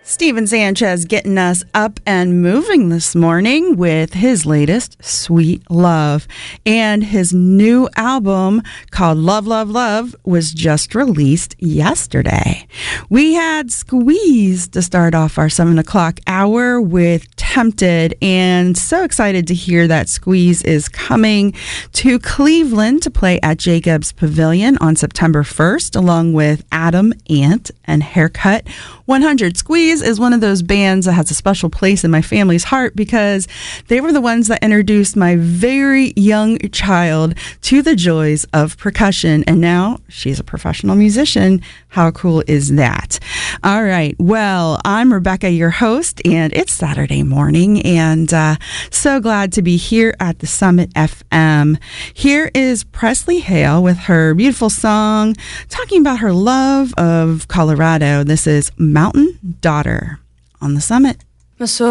Steven Sanchez getting us up and moving this morning with his latest, Sweet Love. And his new album called Love, Love, Love was just released yesterday. We had Squeeze to start off our 7 o'clock hour with Tempted, and so excited to hear that Squeeze is coming to Cleveland to play at Jacobs Pavilion on September 1st, along with Adam Ant and Haircut 100. Squeeze is one of those bands that has a special place in my family's heart because they were the ones that introduced my very young child to the joys of percussion, and now she's a professional musician. How cool is that? All right. Well, I'm Rebecca, your host, and it's Saturday morning, and so glad to be here at the Summit FM. Here is Presley Hale with her beautiful song talking about her love of Colorado. This is Mountain Daughter on the Summit.